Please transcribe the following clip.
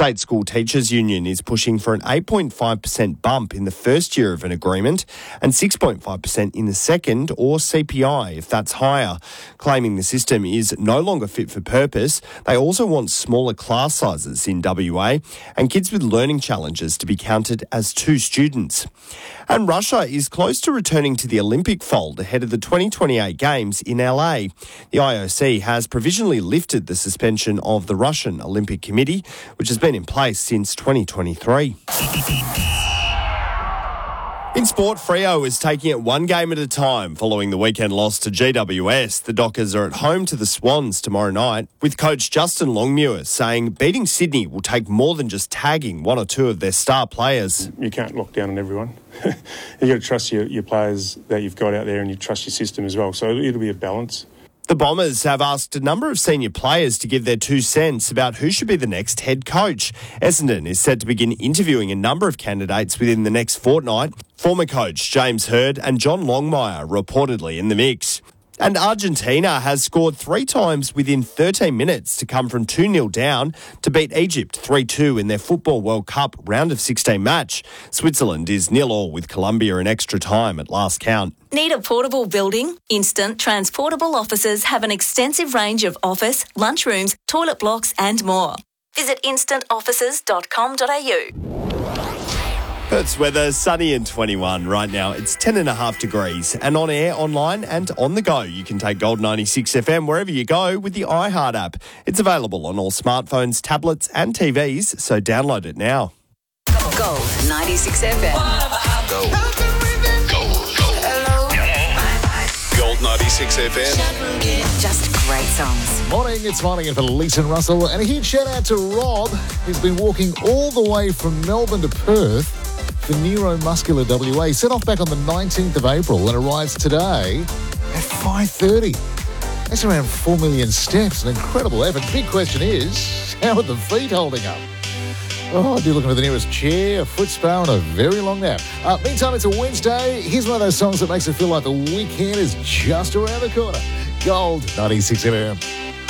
State School Teachers Union is pushing for an 8.5% bump in the first year of an agreement and 6.5% in the second, or CPI if that's higher. Claiming the system is no longer fit for purpose, they also want smaller class sizes in WA and kids with learning challenges to be counted as 2 students. And Russia is close to returning to the Olympic fold ahead of the 2028 Games in LA. The IOC has provisionally lifted the suspension of the Russian Olympic Committee, which has been in place since 2023. In sport, Freo is taking it one game at a time following the weekend loss to GWS. The Dockers are at home to the Swans tomorrow night, with coach Justin Longmuir saying beating Sydney will take more than just tagging one or two of their star players. You can't lock down on everyone. You've got to trust your players that you've got out there, and you trust your system as well. So it'll be a balance. The Bombers have asked a number of senior players to give their 2 cents about who should be the next head coach. Essendon is set to begin interviewing a number of candidates within the next fortnight. Former coach James Hird and John Longmire reportedly in the mix. And Argentina has scored 3 times within 13 minutes to come from 2-0 down to beat Egypt 3-2 in their Football World Cup round of 16 match. Switzerland is 0-0 with Colombia in extra time at last count. Need a portable building? Instant Transportable Offices have an extensive range of office, lunchrooms, toilet blocks and more. Visit instantoffices.com.au. Perth's weather, sunny and 21 right now. It's 10.5 degrees. And on air, online and on the go, you can take Gold 96 FM wherever you go with the iHeart app. It's available on all smartphones, tablets and TVs, so download it now. Gold 96 FM. Gold. Gold 96 FM. Just great songs. Morning, it's Martin for Lisa and Russell. And a huge shout out to Rob, who's been walking all the way from Melbourne to Perth for Neuromuscular WA. He set off back on the 19th of April and arrives today at 5:30. That's around 4 million steps, an incredible effort. Big question is, how are the feet holding up? Oh, I do looking for the nearest chair, a foot spa and a very long nap. Meantime, it's a Wednesday. Here's one of those songs that makes it feel like the weekend is just around the corner. Gold 96 FM.